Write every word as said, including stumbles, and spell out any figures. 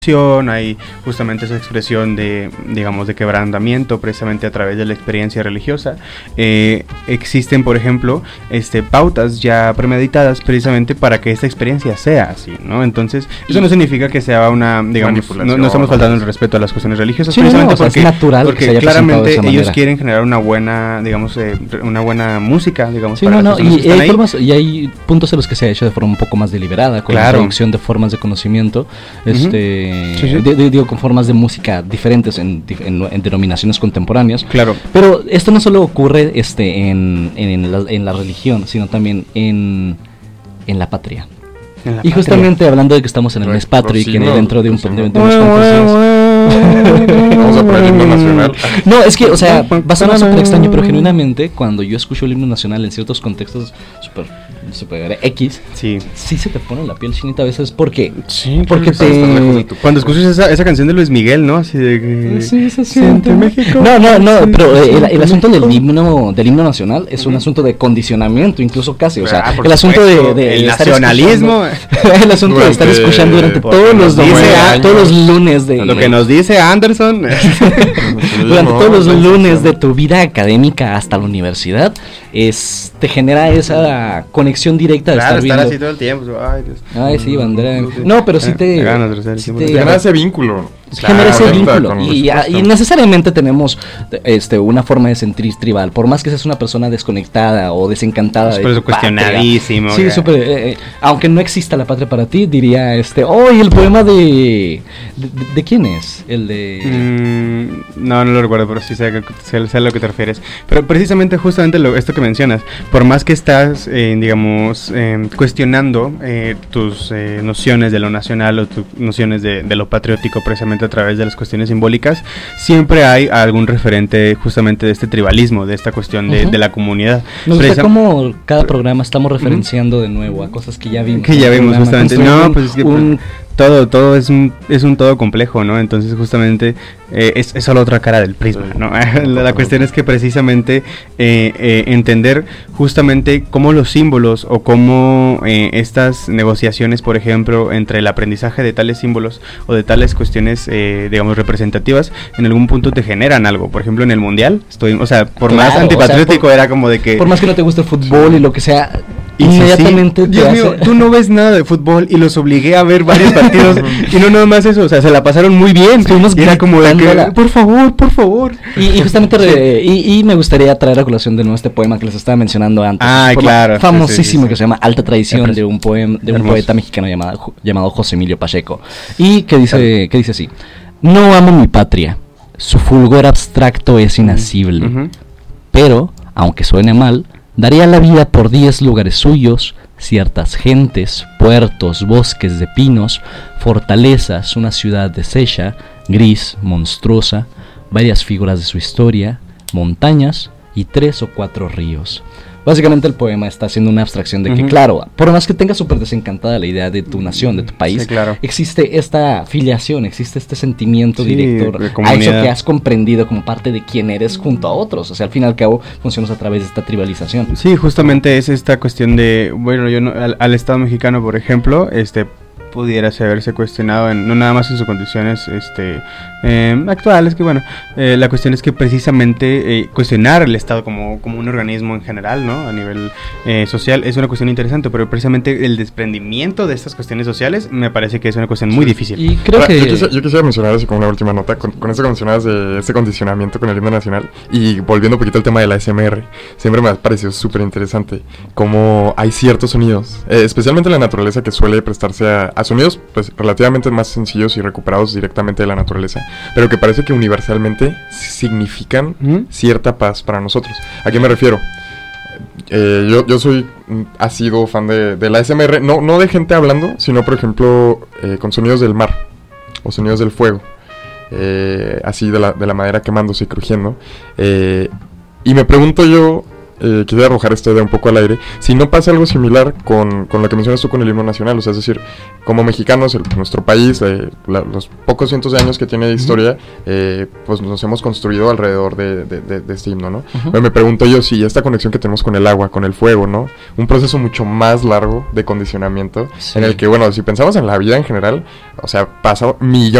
hay justamente esa expresión de, digamos, de quebrantamiento precisamente a través de la experiencia religiosa. Eh, existen, por ejemplo, este, pautas ya premeditadas precisamente para que esta experiencia sea así, ¿no? Entonces, eso no significa que sea una, digamos, no, no estamos faltando el respeto a las cuestiones religiosas, sí, precisamente no, o sea, porque, es natural porque que se claramente ellos manera. quieren generar una buena, digamos, eh, una buena música, digamos, sí, para no, las no, personas y, que hay están ahí. formas, y hay puntos en los que se ha hecho de forma un poco más deliberada, con Claro. la introducción de formas de conocimiento, este, uh-huh. sí, sí. De, de, digo, con formas de música diferentes en, en, en denominaciones contemporáneas. Claro. Pero esto no solo ocurre este, en, en, la, en la religión, sino también en, en la patria. En la y justamente patria. Hablando de que estamos en el mes patrio y que no, dentro de, un, sí, de, de no. unos cuantos días... Vamos a poner el himno nacional. No, es que, o sea, va a sonar súper extraño, pero genuinamente cuando yo escucho el himno nacional en ciertos contextos súper super X, sí. sí se te pone la piel chinita a veces porque sí, porque te... cuando escuchas esa, esa canción de Luis Miguel, ¿no? Así de que sí, se siente México. No, no, no, pero eh, el, el asunto del himno del himno nacional es un uh-huh. asunto de condicionamiento, incluso casi, o sea, ah, el asunto de, de el nacionalismo, el asunto durante, de estar escuchando durante todos los dice, todos los lunes de lo que nos dice Anderson durante todos los lunes de tu vida académica hasta la universidad, es te genera esa conexión directa de claro, estar viendo. Estar así todo el tiempo. Ay, Dios. Ay sí, bandera. No, pero sí te, sí te genera ese vínculo. Claro, genera ese vínculo y, y necesariamente tenemos este una forma de sentir tribal, por más que seas una persona desconectada o desencantada de tu cuestionadísimo. Patria. Sí, súper. Eh, eh, aunque no exista la patria para ti, diría este, oh, el poema de de, de, de quién es, el de. Mm, no, no lo recuerdo, pero sí sé, sé, sé a lo que te refieres. Pero precisamente, justamente lo, esto que mencionas, por más que estás, eh, digamos, eh, cuestionando eh, tus eh, nociones de lo nacional o tus nociones de, de lo patriótico, precisamente a través de las cuestiones simbólicas, siempre hay algún referente justamente de este tribalismo, de esta cuestión de, uh-huh. de la comunidad. Me gusta Presa- cómo cada programa estamos referenciando uh-huh. de nuevo a cosas que ya vimos. Que ya vimos, justamente. No, pues es que un, todo, todo es un, es un todo complejo, ¿no? Entonces justamente eh, es, es solo otra cara del prisma, ¿no? la, la cuestión es que precisamente eh, eh, entender justamente cómo los símbolos o cómo eh, estas negociaciones, por ejemplo, entre el aprendizaje de tales símbolos o de tales cuestiones, eh, digamos, representativas, en algún punto te generan algo. Por ejemplo, en el Mundial, estoy, o sea, por claro, más antipatriótico o sea, por, era como de que... Por más que no te guste el fútbol y lo que sea... Y inmediatamente sí, sí. Dios te mío, hace... tú no ves nada de fútbol y los obligué a ver varios partidos y no nada más eso, o sea, se la pasaron muy bien. Y era como de que, la... por favor, por favor. Y, y justamente re, y, y me gustaría traer a colación de nuevo este poema que les estaba mencionando antes. Ah, claro. Famosísimo sí, sí, sí. que se llama Alta Tradición, Hermoso. de un poema de un Hermoso. poeta mexicano llamado llamado José Emilio Pacheco. Y que dice claro. que dice así: no amo mi patria, su fulgor abstracto es inacible, uh-huh. pero aunque suene mal, daría la vida por diez lugares suyos, ciertas gentes, puertos, bosques de pinos, fortalezas, una ciudad deshecha, gris, monstruosa, varias figuras de su historia, montañas y tres o cuatro ríos. Básicamente el poema está haciendo una abstracción de que, uh-huh. claro, por más que tengas súper desencantada la idea de tu nación, de tu país, sí, claro. existe esta filiación, existe este sentimiento sí, directo a eso que has comprendido como parte de quién eres junto a otros. O sea, al fin y al cabo funcionas a través de esta tribalización. Sí, justamente es esta cuestión de, bueno, yo no, al, al Estado mexicano, por ejemplo, este... pudiera haberse cuestionado en, no nada más en sus condiciones este eh, actuales, que bueno, eh, la cuestión es que precisamente eh, cuestionar el Estado como, como un organismo en general, ¿no? A nivel eh, social es una cuestión interesante, pero precisamente el desprendimiento de estas cuestiones sociales me parece que es una cuestión muy difícil. Y creo Ahora, que... yo, quisiera, yo quisiera mencionar así como una última nota, con, con eso que mencionabas de ese condicionamiento con el himno nacional, y volviendo un poquito al tema de la A S M R, siempre me ha parecido súper interesante cómo hay ciertos sonidos, eh, especialmente en la naturaleza, que suele prestarse a, a sonidos pues relativamente más sencillos y recuperados directamente de la naturaleza, pero que parece que universalmente significan ¿Mm? cierta paz para nosotros. ¿A qué me refiero? Eh, yo, yo soy ha sido fan de, de la A S M R, no, no de gente hablando, sino por ejemplo eh, con sonidos del mar o sonidos del fuego, eh, así de la, de la madera quemándose y crujiendo, eh, y me pregunto yo eh, quisiera arrojar esta idea un poco al aire, si no pasa algo similar con, con lo que mencionas tú con el himno nacional, o sea, es decir, como mexicanos, el, nuestro país, eh, la, los pocos cientos de años que tiene de historia, eh, pues nos hemos construido alrededor de, de, de, de este himno, ¿no? Uh-huh. Bueno, me pregunto yo si esta conexión que tenemos con el agua, con el fuego, ¿no? Un proceso mucho más largo de condicionamiento, sí. en el que, bueno, si pensamos en la vida en general, o sea, pasa millones